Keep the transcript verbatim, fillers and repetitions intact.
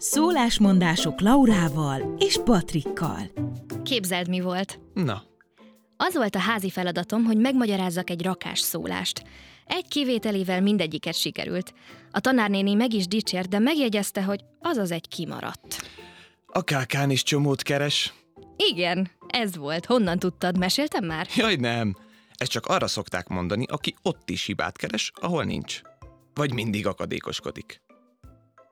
Szólásmondások Laurával és Patrikkal. Képzeld, mi volt? Na, Az volt a házi feladatom, hogy megmagyarázzak egy rakás szólást. Egy kivételével mindegyiket sikerült. A tanárnéni meg is dicsért, de megjegyezte, hogy azaz egy kimaradt. a kákán is csomót keres. Igen, ez volt. Honnan tudtad? Meséltem már? Jaj, nem. Ezt csak arra szokták mondani, aki ott is hibát keres, ahol nincs. Vagy mindig akadékoskodik.